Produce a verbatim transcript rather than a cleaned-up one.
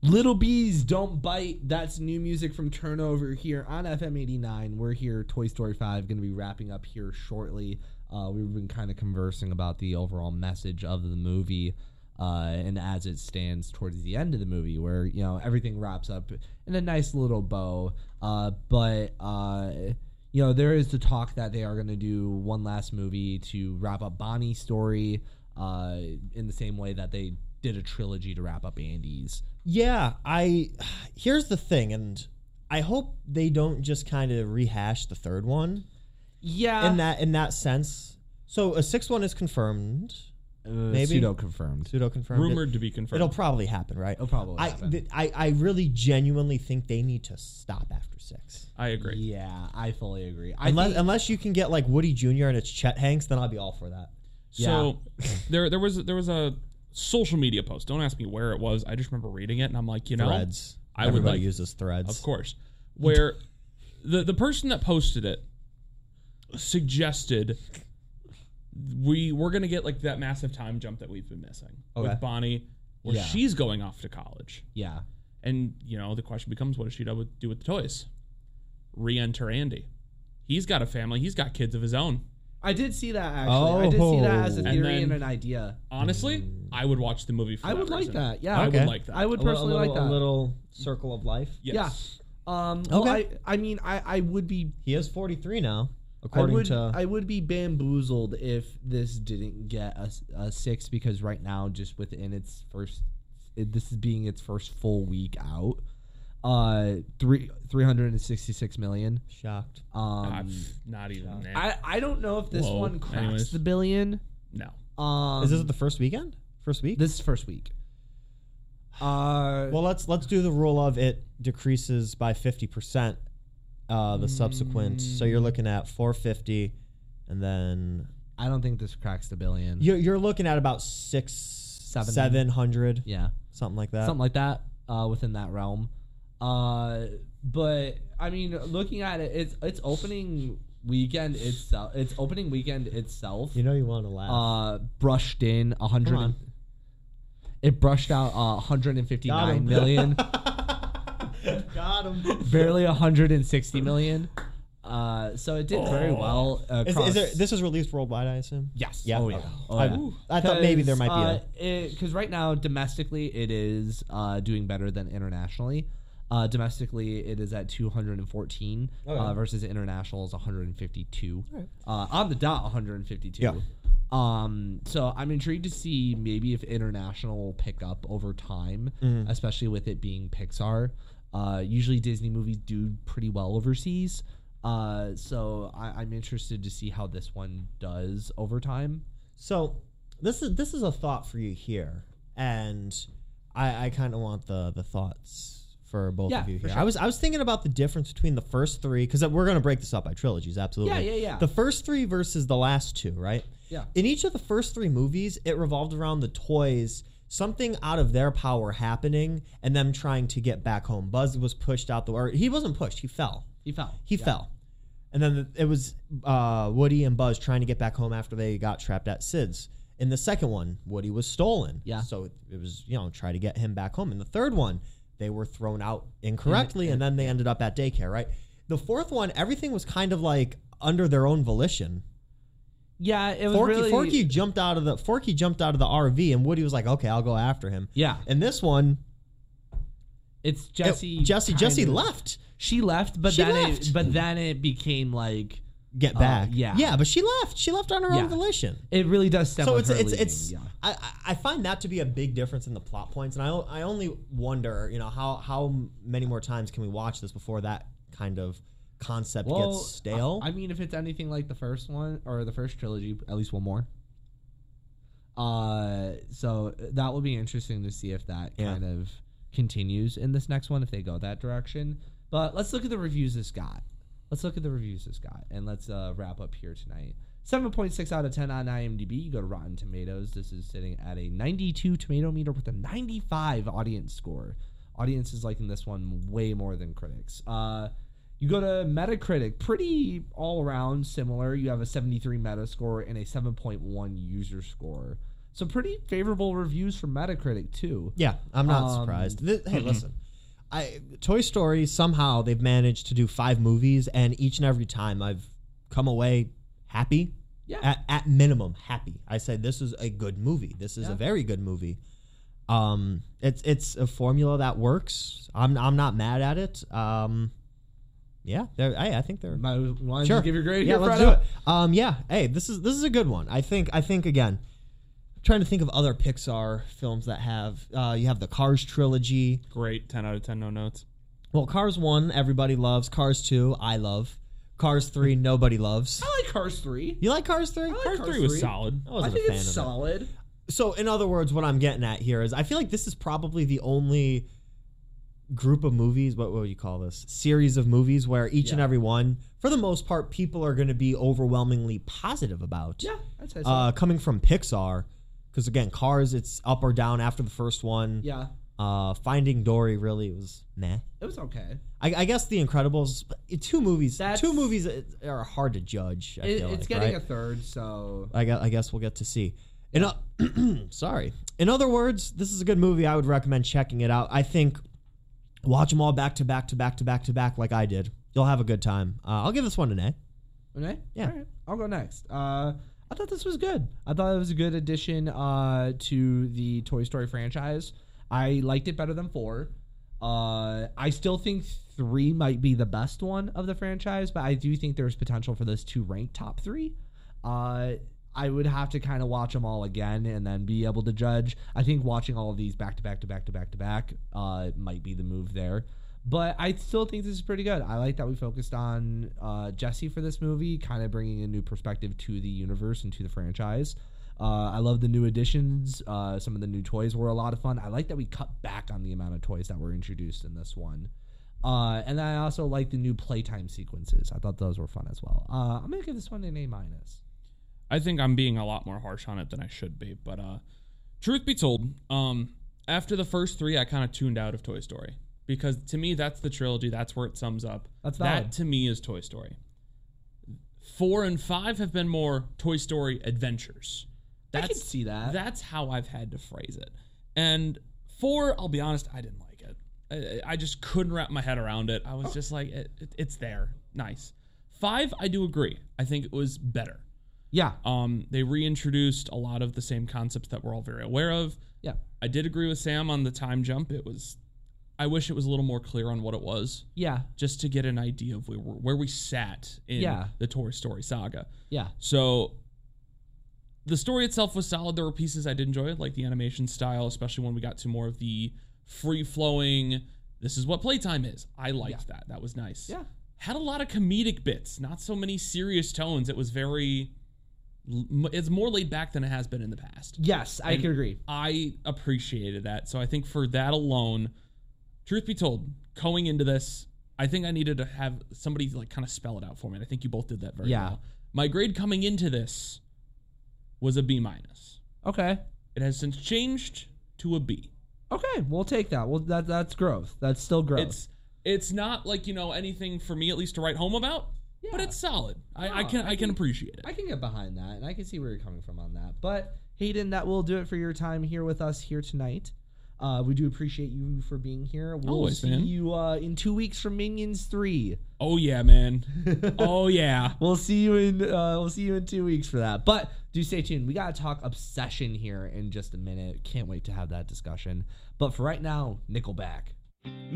Little Bees Don't Bite. That's new music from Turnover here on F M eighty-nine. We're here, Toy Story five, going to be wrapping up here shortly. Uh, we've been kind of conversing about the overall message of the movie uh, and as it stands towards the end of the movie where, you know, everything wraps up in a nice little bow. Uh, but, uh, you know, there is the talk that they are going to do one last movie to wrap up Bonnie's story uh, in the same way that they did a trilogy to wrap up Andy's. Yeah, I here's the thing, and I hope they don't just kind of rehash the third one. Yeah, in that in that sense. So a sixth one is confirmed. Uh, maybe pseudo confirmed. Pseudo confirmed. Rumored it, to be confirmed. It'll probably happen, right? It'll probably I, happen. th- I I really genuinely think they need to stop after six. I agree. Yeah, I fully agree. I Unless think, unless you can get like Woody Junior and it's Chet Hanks, then I'll be all for that. So there there was there was a social media post. Don't ask me where it was. I just remember reading it, and I'm like, you know, Threads. I Everybody would like, uses Threads, of course, where the the person that posted it suggested we we're gonna get like that massive time jump that we've been missing Okay. with Bonnie, where Yeah. she's going off to college, yeah, and you know the question becomes, what does she do with, do with the toys? Re-enter Andy. He's got a family. He's got kids of his own. I did see that actually. I did see that as a Oh. And theory and, then- an idea. Honestly, I would watch the movie for I that would like reason. that. Yeah, I Okay. would like that. I would A li- a personally little, like that. a little circle of life. Yes. Yeah. Um, well, Okay. I, I mean, I, I would be, He is forty-three now, I according would, to. I would be bamboozled if this didn't get a, s- a six because right now, just within its first, it, this is being its first full week out, uh, three three hundred and sixty six million. Shocked. Um, Ah, pff, not even that. I I don't know if this Whoa. one cracks Anyways. the billion. no. Um, Is this the first weekend? First week? this is first week? Uh, Well, let's let's do the rule of it decreases by fifty percent. Uh, the subsequent, so you're looking at four fifty, and then I don't think this cracks the billion. you're you're looking at about six Seven. seven hundred, Yeah, something like that. something like that. Uh, within that realm. Uh, but I mean, looking at it, it's it's opening weekend itself. It's opening weekend itself. You know you want to laugh. Uh, brushed in a hundred. Come on. It brushed out uh, one hundred and fifty Got nine him. million. Got him. Barely one hundred and sixty million. Uh, so it did very well. Is, Across, is there, this is released worldwide, I assume. Yes. Yeah. Oh yeah. Okay. Oh, I, yeah. I thought maybe there might be a. Because right now, domestically, it is uh, doing better than internationally. Uh, domestically, it is at two hundred fourteen Okay. uh, versus international is one hundred fifty-two. Alright. Uh, on the dot, one hundred fifty-two. Yeah. Um, so I'm intrigued to see maybe if international will pick up over time, Mhm. especially with it being Pixar. Uh, usually Disney movies do pretty well overseas. Uh, so I, I'm interested to see how this one does over time. So this is this is a thought for you here, and I, I kind of want the the thoughts for both Yeah, of you for here. sure. I was I was thinking about the difference between the first three, because we're going to break this up by trilogies, absolutely. Yeah, yeah, yeah. The first three versus the last two, right? Yeah. In each of the first three movies, it revolved around the toys, something out of their power happening, and them trying to get back home. Buzz was pushed out the, or he wasn't pushed, he fell. He fell. He Yeah. fell. And then it was uh, Woody and Buzz trying to get back home after they got trapped at Sid's. In the second one, Woody was stolen. Yeah. So it, it was, you know, try to get him back home. In the third one, they were thrown out incorrectly, and then they ended up at daycare, right? The fourth one, everything was kind of like under their own volition. Yeah, it was Forky, really. Forky jumped out of the Forky jumped out of the R V, and Woody was like, "Okay, I'll go after him." Yeah, And this one, it's it- Jesse. Jesse, kind Jesse of- left. She left, but She then left. it, but then it became like Get Uh, back. yeah. yeah, but she left. She left on her Yeah. own volition. it really does stem. So with it's her it's leaving, it's. yeah. I, I- I find that to be a big difference in the plot points, and I o- I only wonder, you know, how how many more times can we watch this before that kind of concept Well, gets stale? I, I mean, if it's anything like the first one or the first trilogy, at least one more. Uh, so that will be interesting to see if that Yeah. kind of continues in this next one if they go that direction. But let's look at the reviews this got. Let's look at the reviews this got, and let's uh, wrap up here tonight. seven point six out of ten on IMDb. You go to Rotten Tomatoes. This is sitting at a ninety-two tomato meter with a ninety-five audience score. Audience is liking this one way more than critics. Uh, you go to Metacritic, pretty all around similar. You have a seventy-three meta score and a seven point one user score. some pretty favorable reviews from Metacritic too. Yeah, I'm not Um, surprised. Th- hey, listen. I Toy Story, somehow they've managed to do five movies, and each and every time I've come away happy. Yeah. At, at minimum, happy. I said this is a good movie. This is Yeah. a very good movie. Um, it's it's a formula that works. I'm I'm not mad at it. Um, yeah, they're, I I think they're My, why don't sure. you give your grade Yeah, here, let's do Fredo? it. Um, yeah. Hey, this is this is a good one. I think I think again. Trying to think of other Pixar films that have. Uh, you have the Cars trilogy. Great, ten out of ten, no notes. Well, Cars one, everybody loves. Cars two, I love. Cars three, nobody loves. I like Cars three. You like Cars three? I like Cars Cars three was three. solid. I I wasn't think a fan it's of solid. it. So, in other words, what I'm getting at here is I feel like this is probably the only group of movies, what would you call this? Series of movies where each and Yeah. every one, for the most part, people are going to be overwhelmingly positive about. Yeah, I'd say so. Uh, coming from Pixar, because again, Cars, it's up or down after the first one. yeah, Uh, Finding Dory really was meh. it was okay. I, I guess The Incredibles, but two movies, That's- two movies are hard to judge. I It, feel it's like, getting right? a third, so I guess, I guess we'll get to see. In o- sorry. In other words, this is a good movie. I would recommend checking it out. I think watch them all back to back to back to back to back like I did. You'll have a good time. Uh, I'll give this one an A. okay. Yeah. All right, I'll go next. Uh, I thought this was good. I thought it was a good addition uh, to the Toy Story franchise. I liked it better than four. Uh, I still think three might be the best one of the franchise, but I do think there's potential for this to rank top three. Uh, I would have to kind of watch them all again and then be able to judge. I think watching all of these back to back to back to back to back uh, might be the move there. But I still think this is pretty good. I like that we focused on uh, Jesse for this movie, kind of bringing a new perspective to the universe and to the franchise. Uh, I love the new additions. Uh, some of the new toys were a lot of fun. I like that we cut back on the amount of toys that were introduced in this one. Uh, and then I also like the new playtime sequences. I thought those were fun as well. Uh, I'm going to give this one an A minus. I think I'm being a lot more harsh on it than I should be, but uh, truth be told, um, after the first three, I kind of tuned out of Toy Story because to me, that's the trilogy. That's where it sums up. That's valid. That to me is Toy Story. Four and five have been more Toy Story adventures. That's, I can see that. That's how I've had to phrase it. And four, I'll be honest, I didn't like it. I, I just couldn't wrap my head around it. I was Oh. just like, it, it, it's there. Nice. Five, I do agree. I think it was better. Yeah. Um, they reintroduced a lot of the same concepts that we're all very aware of. Yeah. I did agree with Sam on the time jump. It was, I wish it was a little more clear on what it was, Yeah. just to get an idea of where, where we sat in Yeah. the Toy Story saga. Yeah. So the story itself was solid. There were pieces I did enjoy, like the animation style, especially when we got to more of the free-flowing, this is what playtime is. I liked Yeah. that. That was nice. Yeah. Had a lot of comedic bits, not so many serious tones. It was very, it's more laid back than it has been in the past. Yes, I And can agree. I appreciated that. So I think for that alone, truth be told, going into this, I think I needed to have somebody like kind of spell it out for me. And I think you both did that very Yeah. well. My grade coming into this was a B minus. Okay. It has since changed to a B. Okay, we'll take that. Well, that that's growth. That's still growth. It's it's not like, you know, anything for me at least to write home about, but Yeah. it's solid. I, I No, can I I can can- appreciate it. I can get behind that, and I can see where you're coming from on that. But Hayden, that will do it for your time here with us here tonight. Uh, we do appreciate you for being here. We'll Always, see man. you uh, in two weeks from Minions three. Oh yeah, man. Oh yeah. We'll see you in uh, we'll see you in two weeks for that. But do stay tuned. We gotta talk Obsession here in just a minute. Can't wait to have that discussion. But for right now, Nickelback.